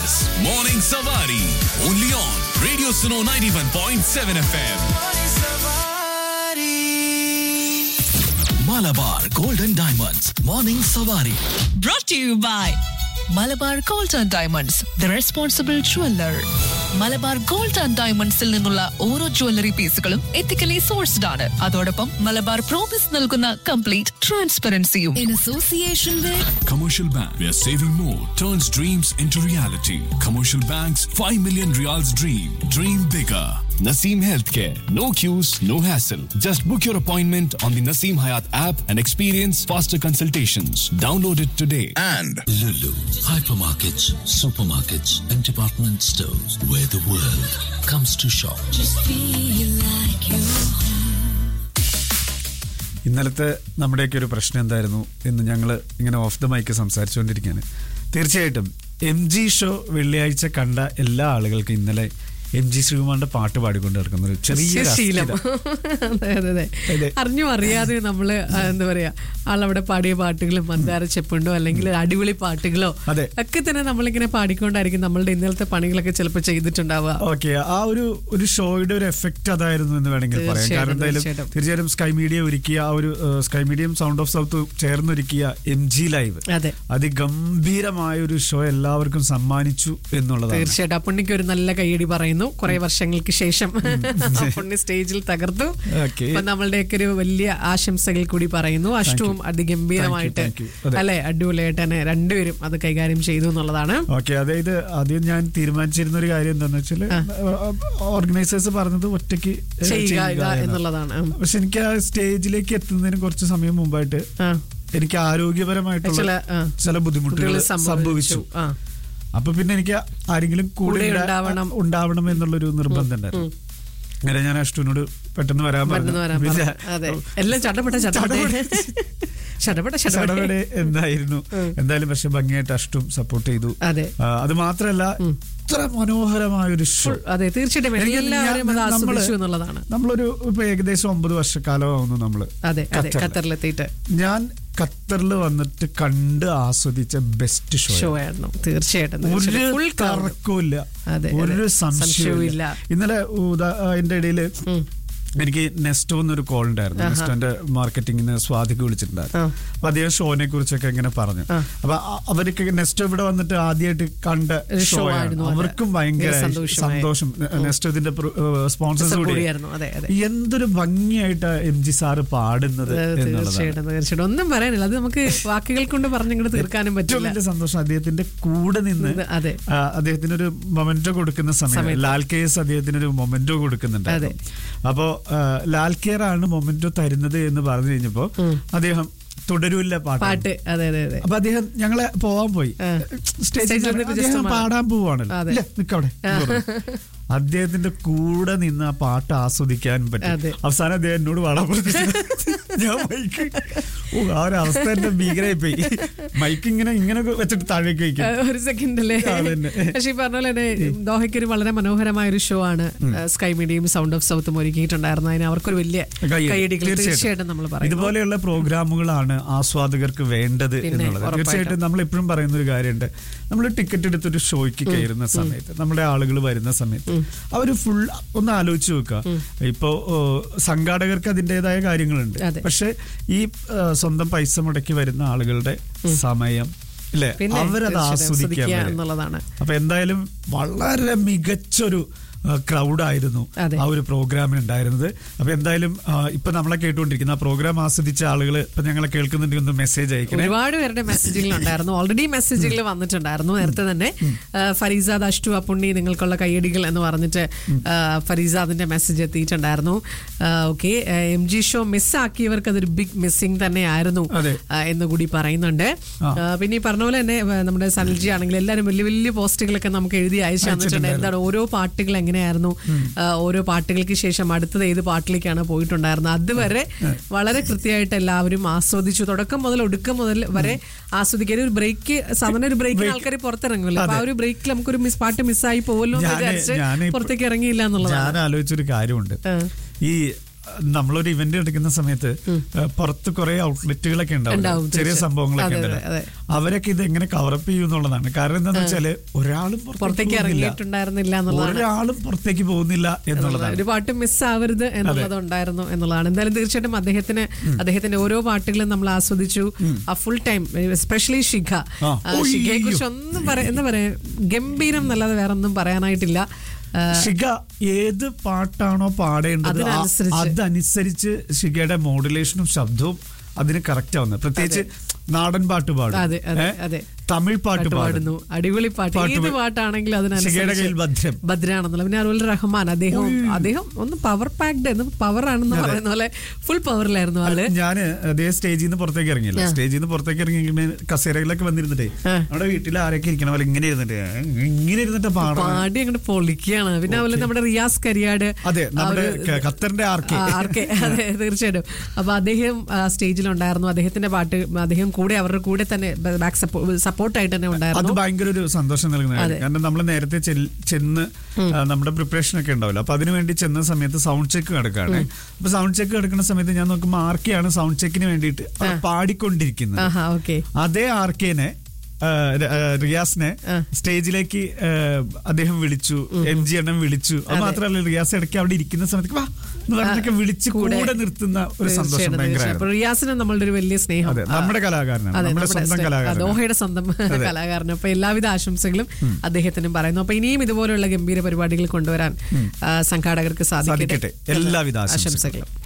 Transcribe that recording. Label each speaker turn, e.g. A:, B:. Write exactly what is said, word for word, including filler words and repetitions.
A: is Morning Savari. Only on Radio Suno ninety-one point seven F M. Malabar Golden Diamonds. Morning Savari.
B: Brought to you by Malabar gold and diamonds the responsible jeweller. Malabar gold and ഡയമണ്ട്സിൽ നിന്നുള്ള ഓരോ jewellery പീസുകളും ethically sourced ആണ്. അതോടൊപ്പം Malabar promise നൽകുന്ന complete ട്രാൻസ്പെറൻസിയും. In association with
A: Commercial Bank, where saving more turns dreams into reality. Commercial Bank's five million Riyals dream. Dream bigger. Naseem Healthcare. No queues, no hassle. Just book your appointment on the Naseem Hayat app and experience faster consultations. Download it today. And
C: Lulu, hypermarkets, supermarkets, and department stores where the world comes to shop.
D: Just feel like you're
E: ഇന്നലത്തെ നമ്മുടെയൊക്കെ ഒരു പ്രശ്നം എന്തായിരുന്നു എന്ന് ഞങ്ങൾ ഇങ്ങനെ of the mic സംസാരിച്ചുകൊണ്ടിരിക്കുകയാണ്. തീർച്ചയായിട്ടും M G show വെള്ളിയാഴ്ച കണ്ട എല്ലാ ആളുകൾക്കും ഇന്നലെ എം ജി ശ്രീകുമാറിന്റെ പാട്ട് പാടിക്കൊണ്ട് നടക്കുന്ന ഒരു ചെറിയ
F: ശീലം. അതെ അതെ അതെ അറിഞ്ഞു അറിയാതെ നമ്മള് എന്താ പറയാ ആളവിടെ പാടിയ പാട്ടുകളും മന്ദാര ചെപ്പുണ്ടോ അല്ലെങ്കിൽ അടിപൊളി പാട്ടുകളോ ഒക്കെ തന്നെ നമ്മളിങ്ങനെ പാടിക്കൊണ്ടായിരിക്കും നമ്മളുടെ ഇന്നലത്തെ പണികളൊക്കെ ചിലപ്പോൾ ചെയ്തിട്ടുണ്ടാവുക.
E: ഓക്കെ, ആ ഒരു ഒരു ഷോയുടെ ഒരു എഫക്ട് അതായിരുന്നു എന്ന് വേണമെങ്കിൽ പറയാം. കാരണം എന്തായാലും തീർച്ചയായിട്ടും സ്കൈ മീഡിയ ഒരുക്കിയ ആ ഒരു സ്കൈ മീഡിയയും sound of south ചേർന്നൊരുക്കിയ M G live അതിഗംഭീരമായ ഒരു ഷോ എല്ലാവർക്കും സമ്മാനിച്ചു എന്നുള്ളതാണ്.
F: തീർച്ചയായിട്ടും ആ പുണ്ണിക്ക് ഒരു നല്ല കൈയടി പറയുന്നു. കുറെ വർഷങ്ങൾക്ക് ശേഷം പുണ്ണി സ്റ്റേജിൽ തകർത്തു. അപ്പൊ നമ്മളുടെയൊക്കെ ഒരു വലിയ ആശംസകൾ കൂടി പറയുന്നു. അഷ്ടവും അതിഗംഭീരമായിട്ട് അല്ലെ അടിപൊളിയായിട്ട് തന്നെ രണ്ടുപേരും അത് കൈകാര്യം ചെയ്തു എന്നുള്ളതാണ്.
E: ഓക്കെ, അതായത് ആദ്യം ഞാൻ തീരുമാനിച്ചിരുന്ന ഒരു കാര്യം എന്താണെന്ന് വെച്ചാൽ ഓർഗനൈസേഴ്സ് പറഞ്ഞത് ഒറ്റയ്ക്ക്
F: ചെയ്യുക എന്നുള്ളതാണ്.
E: പക്ഷെ എനിക്ക് ആ സ്റ്റേജിലേക്ക് എത്തുന്നതിന് കുറച്ച് സമയം മുമ്പായിട്ട് എനിക്ക് ആരോഗ്യപരമായിട്ടുള്ള ചില ബുദ്ധിമുട്ടുകൾ സംഭവിച്ചു. അപ്പൊ പിന്നെ എനിക്ക് ആരെങ്കിലും കൂടെ ഉണ്ടാവണം എന്നുള്ളൊരു നിർബന്ധം ഉണ്ടായിരുന്നു. അങ്ങനെ ഞാൻ അഷ്ടുവിനോട് പെട്ടെന്ന് വരാൻ പറഞ്ഞു. എന്തായിരുന്നു എന്തായാലും പക്ഷെ ഭംഗിയായിട്ട് അഷ്ടും സപ്പോർട്ട് ചെയ്തു. അത് മാത്രല്ല ഇത്ര മനോഹരമായ ഒരു ഷോ.
F: അതെ തീർച്ചയായിട്ടും
E: നമ്മളൊരു ഇപ്പൊ ഏകദേശം ഒമ്പത് വർഷക്കാലമാവുന്നു നമ്മള്
F: ഖത്തറിലെത്തിയിട്ട്.
E: ഞാൻ ഖത്തറിൽ വന്നിട്ട് കണ്ട് ആസ്വദിച്ച ബെസ്റ്റ് ഷോ ആയിരുന്നു.
F: തീർച്ചയായിട്ടും
E: ഒരു തർക്കമില്ല, ഒരു സംശയവും ഇല്ല. ഇന്നലെ അതിന്റെ ഇടയില് എനിക്ക് നെസ്റ്റോ എന്നൊരു കോൾ ഉണ്ടായിരുന്നു. നെസ്റ്റോന്റെ മാർക്കറ്റിംഗിന് സ്വാതിക്ക് വിളിച്ചിട്ടുണ്ടായിരുന്നു. അപ്പൊ അദ്ദേഹം ഷോനെ കുറിച്ചൊക്കെ ഇങ്ങനെ പറഞ്ഞു. അപ്പൊ അവർക്ക് നെസ്റ്റോ ഇവിടെ വന്നിട്ട് ആദ്യമായിട്ട് കണ്ട ഷോ ആയിരുന്നു. അവർക്കും ഭയങ്കര സന്തോഷം. നെസ്റ്റോ ഇതിന്റെ സ്പോൺസേഴ്സ് കൂടി. എന്തൊരു ഭംഗിയായിട്ട് എം ജി സാറ് പാടുന്നത് എന്നുള്ളതാണ്.
F: ഒന്നും പറയാനില്ല, അത് നമുക്ക് വാക്കുകൾ കൊണ്ട് പറഞ്ഞിങ്ങോട്ട് തീർക്കാനും പറ്റും.
E: വലിയ സന്തോഷം. അദ്ദേഹത്തിന്റെ കൂടെ നിന്ന് അദ്ദേഹത്തിനൊരു മൊമെന്റോ കൊടുക്കുന്ന സമയം ലാൽ കെ എസ് അദ്ദേഹത്തിനൊരു മൊമെന്റോ കൊടുക്കുന്നുണ്ട്. അപ്പോ ലാൽ കെയർ ആണ് മൊമെന്റോ തരുന്നത് എന്ന് പറഞ്ഞു കഴിഞ്ഞപ്പോ അദ്ദേഹം തുടരൂല്ല പാട്ട്. അപ്പൊ അദ്ദേഹം ഞങ്ങളെ പോവാൻ പോയി സ്റ്റേജിൽ പാടാൻ പോവാണല്ലോ, നിക്കവിടെ. അദ്ദേഹത്തിന്റെ കൂടെ നിന്ന് ആ പാട്ട് ആസ്വദിക്കാൻ പറ്റും. അവസാനം അദ്ദേഹം എന്നോട് പാടാൻ പറഞ്ഞു. ഞാൻ മൈക്ക് ഓ ആ ഒരു അവസ്ഥ എന്റെ ഭീകരമായി പോയി. മൈക്ക് ഇങ്ങനെ ഇങ്ങനെ വെച്ചിട്ട് താഴേക്ക് വയ്ക്കും
F: ഒരു സെക്കൻഡ് അല്ലേ. പക്ഷെ ഈ പറഞ്ഞ പോലെ തന്നെ ദോഹയ്ക്ക് ഒരു വളരെ മനോഹരമായ ഒരു ഷോ ആണ് സ്കൈ മീഡിയയും സൗണ്ട് ഓഫ് സൗത്തും ഒരുക്കിയിട്ടുണ്ടായിരുന്നു. അതിന് അവർക്കൊരു വലിയ കൈയടികൾ തീർച്ചയായിട്ടും നമ്മൾ പറയും.
E: ഇതുപോലെയുള്ള പ്രോഗ്രാമുകളാണ് ആസ്വാദകർക്ക് വേണ്ടത് എന്നുള്ളത്. തീർച്ചയായിട്ടും നമ്മൾ എപ്പോഴും പറയുന്ന ഒരു കാര്യമുണ്ട്. നമ്മൾ ടിക്കറ്റ് എടുത്തൊരു ഷോയ്ക്ക് കയറുന്ന സമയത്ത് നമ്മുടെ ആളുകൾ വരുന്ന സമയത്ത് അവര് ഫുൾ ഒന്ന് ആലോചിച്ച് നോക്കുക. ഇപ്പോ സംഘാടകർക്ക് അതിൻ്റെതായ കാര്യങ്ങളുണ്ട്. പക്ഷെ ഈ സ്വന്തം പൈസ മുടക്കി വരുന്ന ആളുകളുടെ സമയം അല്ലെ അവരത് ആസ്വദിക്കാൻ
F: എന്നുള്ളതാണ്.
E: അപ്പൊ എന്തായാലും വളരെ മികച്ചൊരു ക്രൗഡായിരുന്നു ആ ഒരു പ്രോഗ്രാമിന് ഉണ്ടായിരുന്നത്. അപ്പൊ എന്തായാലും ഇപ്പൊ നമ്മളെ കേട്ടുകൊണ്ടിരിക്കുന്ന ആ പ്രോഗ്രാം ആസ്വദിച്ച ആളുകൾ ഇപ്പൊ ഞങ്ങളെ കേൾക്കുന്നുണ്ടെങ്കിൽ ഒന്ന് മെസ്സേജ് അയക്കണം.
F: ഒരുപാട് പേരുടെ മെസ്സേജുകൾ ഉണ്ടായിരുന്നു, ഓൾറെഡി മെസ്സേജുകൾ വന്നിട്ടുണ്ടായിരുന്നു. നേരത്തെ തന്നെ ഫരീസാദ് അഷ്ടു അപ്പുണ്ണി നിങ്ങൾക്കുള്ള കയ്യടികൾ എന്ന് പറഞ്ഞിട്ട് ഫരീസാദിന്റെ മെസ്സേജ് എത്തിയിട്ടുണ്ടായിരുന്നു. ഓക്കെ, എം ജി ഷോ മിസ്സാക്കിയവർക്ക് അതൊരു ബിഗ് മിസ്സിംഗ് തന്നെയായിരുന്നു എന്ന് കൂടി പറയുന്നുണ്ട്. പിന്നെ ഈ പറഞ്ഞ പോലെ തന്നെ നമ്മുടെ സനൽജി ആണെങ്കിൽ എല്ലാവരും വലിയ വലിയ പോസ്റ്റുകളൊക്കെ നമുക്ക് എഴുതി അയച്ചു തന്നിട്ടുണ്ട്. എന്താണ് ഓരോ പാട്ടുകൾ എങ്ങനെയായിരുന്നു, ഓരോ പാട്ടുകൾക്ക് ശേഷം അടുത്തത് ഏത് പാട്ടിലേക്കാണ് പോയിട്ടുണ്ടായിരുന്നത്, അതുവരെ വളരെ കൃത്യമായിട്ട് എല്ലാവരും ആസ്വദിച്ചു. തുടക്കം മുതൽ ഒടുക്കം മുതൽ വരെ ആസ്വദിക്കാൻ ഒരു ബ്രേക്ക്, സാധാരണ ഒരു ബ്രേക്കിൽ ആൾക്കാർ പുറത്തിറങ്ങില്ല. അപ്പൊ ആ ഒരു ബ്രേക്കിൽ നമുക്കൊരു മിസ് പാട്ട് മിസ്സായി പോവല്ലോ എന്ന് വിചാരിച്ച് പുറത്തേക്ക് ഇറങ്ങിയില്ല എന്നുള്ളത്.
E: ഞാൻ ആലോചിച്ചൊരു കാര്യമുണ്ട്. ഈ നമ്മളൊരു ഇവന്റ് എടുക്കുന്ന സമയത്ത് പുറത്ത് കുറെ ഔട്ട്ലെറ്റുകളൊക്കെ ഉണ്ടാവും, ചെറിയ സംഭവങ്ങളൊക്കെ ഉണ്ടല്ലോ. അവരൊക്കെ ഇത് എങ്ങനെ കവറപ്പ് ചെയ്യും എന്നുള്ളതാണ്. കാരണം എന്താണെന്ന് വെച്ചാല് ഒരാളും
F: പുറത്തേക്ക് ഇറങ്ങിയിട്ടുണ്ടായിരുന്നില്ല,
E: ഒരാളും പുറത്തേക്ക് പോകുന്നില്ല എന്നുള്ളതാണ്.
F: ഒരു പാട്ട് മിസ് ആവരുത് എന്നുള്ളത് ഉണ്ടായിരുന്നു എന്നുള്ളതാണ്. എന്തായാലും തീർച്ചയായിട്ടും അദ്ദേഹത്തിന് അദ്ദേഹത്തിന്റെ ഓരോ പാട്ടുകളും നമ്മൾ ആസ്വദിച്ചു. ആ ഫുൾ ടൈം എസ്പെഷ്യലി ഷിഖ ഷിഖയെ കുറിച്ച് ഒന്നും പറയാ എന്താ പറയാ ഗംഭീരം എന്നല്ലാതെ വേറെ ഒന്നും പറയാനായിട്ടില്ല.
E: ഷിഖ ഏത് പാട്ടാണോ പാടേണ്ടത് അതനുസരിച്ച് ഷിഖയുടെ മോഡുലേഷനും ശബ്ദവും അതിന് കറക്റ്റ് ആവുന്നത്. പ്രത്യേകിച്ച് നാടൻ പാട്ട് പാടും, തമിഴ് പാട്ട് പാടുന്നു,
F: അടിപൊളി പാട്ട്, ഏത് പാട്ടാണെങ്കിലും അതിനനുസരിച്ച് ഭദ്രാണെന്നുള്ള. പിന്നെ അതുപോലെ റഹ്മാൻ, അദ്ദേഹം അദ്ദേഹം ഒന്ന് പവർ പാക്ഡ് എന്ന് പവർ ആണെന്ന് പറയുന്ന പോലെ ഫുൾ പവറിലായിരുന്നു ആള്.
E: ഞാൻ അതേ സ്റ്റേജിൽ നിന്ന് പുറത്തേക്ക് ഇറങ്ങിയില്ല. സ്റ്റേജിൽ നിന്ന് പുറത്തേക്ക് ഇറങ്ങി കസേരകളിലൊക്കെ വന്നിരുന്നിട്ടേ നമ്മുടെ വീട്ടിൽ ആരൊക്കെ ഇരിക്കണ പോലെ ഇങ്ങനെ ഇരുന്നിട്ട് ഇങ്ങനെ ഇരുന്നിട്ട്
F: പാടി അങ്ങോട്ട് പൊളിക്കുകയാണ്. പിന്നെ അതുപോലെ നമ്മുടെ റിയാസ് കരിയാട്,
E: അതെ നമ്മുടെ ഖത്തറിന്റെ ആർക്കെ
F: ആർക്കെ അതെ തീർച്ചയായിട്ടും. അപ്പൊ അദ്ദേഹം സ്റ്റേജിലുണ്ടായിരുന്നു. അദ്ദേഹത്തിന്റെ പാട്ട് അദ്ദേഹം കൂടെ അവരുടെ കൂടെ തന്നെ ബാക്ക് സപ്പോർട്ടായിട്ട് തന്നെ ഉണ്ടായിരുന്നു.
E: അത് ഭയങ്കര ഒരു സന്തോഷം നൽകുന്ന കാര്യം. കാരണം നമ്മൾ നേരത്തെ ചെന്ന് നമ്മുടെ പ്രിപ്പറേഷൻ ഒക്കെ ഉണ്ടാവില്ല. അപ്പൊ അതിനുവേണ്ടി ചെന്ന സമയത്ത് സൗണ്ട് ചെക്ക് നടക്കുകയാണ്. അപ്പൊ സൗണ്ട് ചെക്ക് നടക്കുന്ന സമയത്ത് ഞാൻ നോക്കുമ്പോൾ ആർക്കെയാണ് സൗണ്ട് ചെക്കിന് വേണ്ടിയിട്ട് പാടിക്കൊണ്ടിരിക്കുന്നത്. അതേ ആർക്കേനെ റിയാസിനെ സ്റ്റേജിലേക്ക് അദ്ദേഹം വിളിച്ചു, എം ജി എണ്ണം വിളിച്ചു. അത് മാത്രമല്ല റിയാസ് ഇടയ്ക്ക് അവിടെ ഇരിക്കുന്ന സമയത്ത് വാ എന്ന് പറഞ്ഞൊക്കെ വിളിച്ച് കൂടെ നിർത്തുന്ന ഒരു സന്തോഷം ഭയങ്കര.
F: റിയാസിന് നമ്മളുടെ ഒരു വലിയ സ്നേഹം,
E: നമ്മുടെ കലാകാരനാണ്, നമ്മുടെ സ്വന്തം കലാകാരൻ,
F: ദോഹയുടെ സ്വന്തം കലാകാരൻ. അപ്പൊ എല്ലാവിധ ആശംസകളും അദ്ദേഹത്തിനും പറയുന്നു. അപ്പൊ ഇനിയും ഇതുപോലുള്ള ഗംഭീര പരിപാടികൾ കൊണ്ടുവരാൻ സംഘാടകർക്ക് സാധിക്കട്ടെ.
E: എല്ലാവിധ ആശംസകളും.